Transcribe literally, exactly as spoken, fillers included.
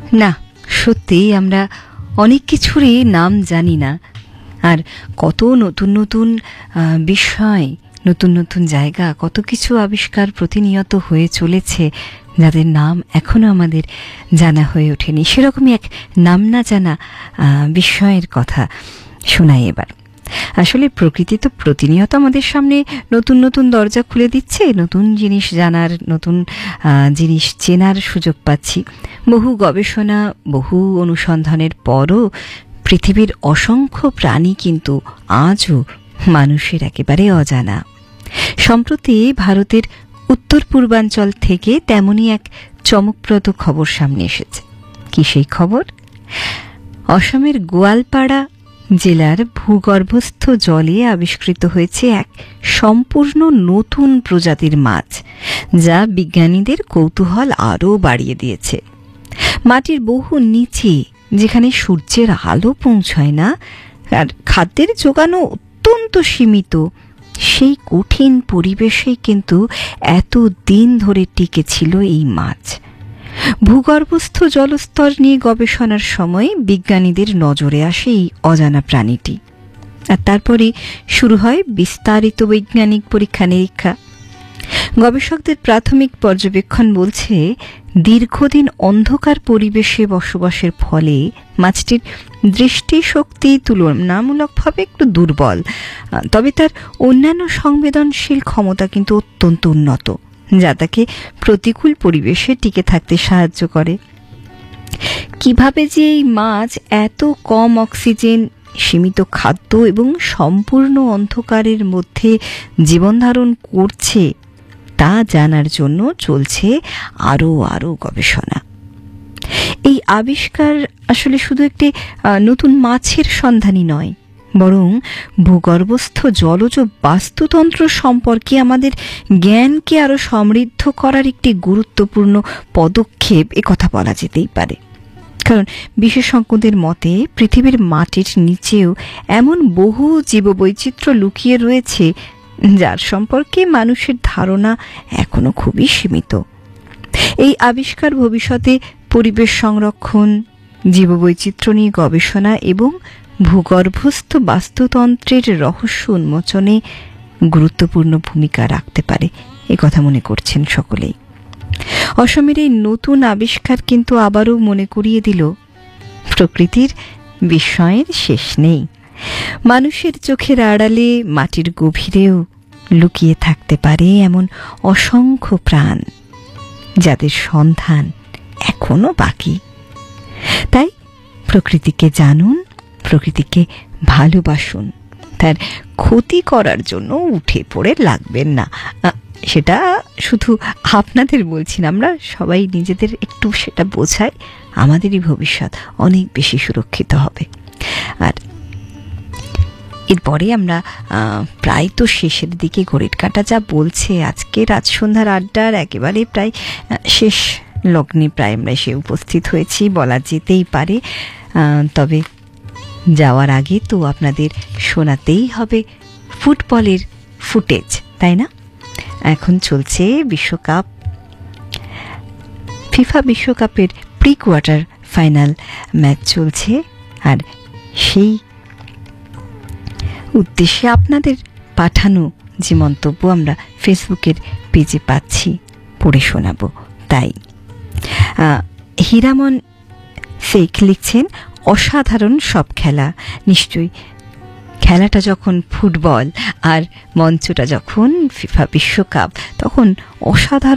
না, সত্যিই আমরা অনেক কিছুরই নাম জানি না। আর কত নতুন নতুন বিষয়, নতুন নতুন জায়গা, কত কিছু আবিষ্কার প্রতিনিয়ত হয়ে চলেছে, যাদের নাম এখনো আমাদের জানা হয়ে ওঠেনি। সেরকমই এক নাম না জানা বিষয়ের কথা শোনাই এবার। আসলে প্রকৃতি তো প্রতিনিয়ত আমাদের সামনে নতুন নতুন দরজা খুলে দিচ্ছে, নতুন জিনিস জানার, নতুন জিনিস চেনার সুযোগ পাচ্ছি। বহু গবেষণা, বহু অনুসন্ধানের পরও পৃথিবীর অসংখ্য প্রাণী কিন্তু আজও মানুষের একেবারে অজানা। সম্প্রতি ভারতের উত্তর পূর্বাঞ্চল থেকে তেমনই এক চমকপ্রদ খবর সামনে এসেছে। কি সেই খবর? অসমের গোয়ালপাড়া জেলার ভূগর্ভস্থ জলে আবিষ্কৃত হয়েছে এক সম্পূর্ণ নতুন প্রজাতির মাছ, যা বিজ্ঞানীদের কৌতূহল আরও বাড়িয়ে দিয়েছে। মাটির বহু নিচে, যেখানে সূর্যের আলো পৌঁছায় না আর খাদ্যের যোগানও অত্যন্ত সীমিত, সেই কঠিন পরিবেশে কিন্তু এত দিন ধরে টিকে ছিল এই মাছ। ভূগর্ভস্থ জলস্তর নিয়ে গবেষণার সময় বিজ্ঞানীদের নজরে আসে এই অজানা প্রাণীটি, আর তারপরে শুরু হয় বিস্তারিত বৈজ্ঞানিক পরীক্ষা নিরীক্ষা। গবেষকদের প্রাথমিক পর্যবেক্ষণ বলছে, দীর্ঘদিন অন্ধকার পরিবেশে বসবাসের ফলে মাছটির দৃষ্টিশক্তি তুলনামূলকভাবে একটু দুর্বল, তবে তার অন্যান্য সংবেদনশীল ক্ষমতা কিন্তু অত্যন্ত উন্নত, যা তাকে প্রতিকূল পরিবেশে টিকে থাকতে সাহায্য করে। কিভাবে যে এই মাছ এত কম অক্সিজেন, সীমিত খাদ্য এবং সম্পূর্ণ অন্ধকারের মধ্যে জীবনধারণ করছে তা জানার জন্য চলছে আরও আরও গবেষণা। এই আবিষ্কার আসলে শুধু একটি নতুন মাছের সন্ধানই নয়, বরং ভূগর্ভস্থ জলজ বাস্তুতন্ত্র সম্পর্কে আমাদের জ্ঞানকে আরও সমৃদ্ধ করার একটি গুরুত্বপূর্ণ পদক্ষেপ, এ কথা বলা যেতেই পারে। কারণ বিশেষজ্ঞদের মতে পৃথিবীর মাটির নিচেও এমন বহু জীববৈচিত্র্য লুকিয়ে রয়েছে, যার সম্পর্কে মানুষের ধারণা এখনো খুবই সীমিত। এই আবিষ্কার ভবিষ্যতে পরিবেশ সংরক্ষণ, জীববৈচিত্র্য নিয়ে গবেষণা এবং ভূগর্ভস্থ বাস্তুতন্ত্রের রহস্য উন্মোচনে গুরুত্বপূর্ণ ভূমিকা রাখতে পারে, এ কথা মনে করছেন সকলেই। অসমের এই নতুন আবিষ্কার কিন্তু আবারও মনে করিয়ে দিল, প্রকৃতির বিস্ময়ের শেষ নেই। মানুষের চোখের আড়ালে, মাটির গভীরেও লুকিয়ে থাকতে পারে এমন অসংখ্য প্রাণ, যাদের সন্ধান এখনো বাকি। তাই প্রকৃতিকে জানুন, প্রকৃতিকে ভালোবাসুন, তার ক্ষতি করার জন্য উঠে পড়ে লাগবেন না। সেটা শুধু আপনাদের বলছি না, আমরা সবাই নিজেদের একটু সেটা বোঝাই, আমাদেরই ভবিষ্যৎ অনেক বেশি সুরক্ষিত হবে। আর এরপরে আমরা প্রায় তো শেষের দিকে, ঘড়ির কাঁটা যা বলছে আজকে রাত সন্ধ্যার আড্ডার একেবারে প্রায় শেষ লগ্নে প্রায় আমরা এসে উপস্থিত হয়েছি বলা যেতেই পারে। তবে যাওয়ার আগে তো আপনাদের শোনাতেই হবে ফুটবলের ফুটেজ, তাই না? এখন চলছে বিশ্বকাপ, ফিফা বিশ্বকাপের প্রি কোয়ার্টার ফাইনাল ম্যাচ চলছে, আর সেই উদ্দেশ্যে আপনাদের পাঠানো যে মন্তব্য আমরা ফেসবুকের পেজে পাচ্ছি, পড়ে শোনাবো। তাই হীরামন শেখ লিখছেন, অসাধারণ সব খেলা। নিশ্চয়ই খেলাটা যখন ফুটবল আর মঞ্চটা যখন ফিফা বিশ্বকাপ, তখন অসাধারণ